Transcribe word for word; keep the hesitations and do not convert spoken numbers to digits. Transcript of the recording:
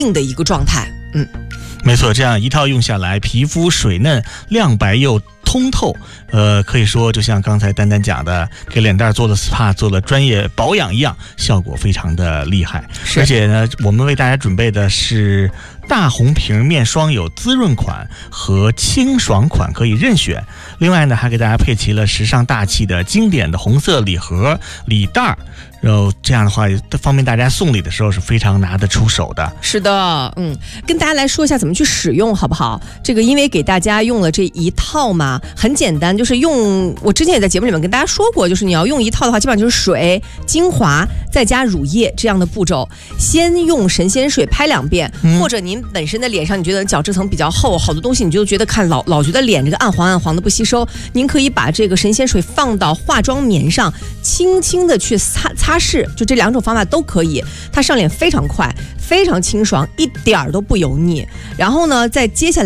硬的一个状态。嗯， 没错，这样一套用下来，皮肤水嫩、亮白又通透，呃，可以说就像刚才丹丹讲的，给脸蛋做了 S P A、做了专业保养一样，效果非常的厉害。而且呢，我们为大家准备的是大红瓶面霜，有滋润款和清爽款可以任选。另外呢，还给大家配齐了时尚大气的经典的红色礼盒、礼袋，然后这样的话，方便大家送礼的时候是非常拿得出手的。 是的，嗯，跟大家来说一下怎么去使用，好不好？这个因为给大家用了这一套嘛，很简单，就是用我之前也在节目里面跟大家说过，就是你要用一套的话，基本上就是水、精华再加乳液这样的步骤。先用神仙水拍两遍，嗯、或者您本身的脸上你觉得角质层比较厚，好多东西你就觉得看老老觉得脸这个暗黄暗黄的不吸收，您可以把这个神仙水放到化妆棉上，轻轻的去擦擦拭，就这两种方法都可以。它上脸非常快，非常清爽，一点儿都不油腻。然后呢，再接下来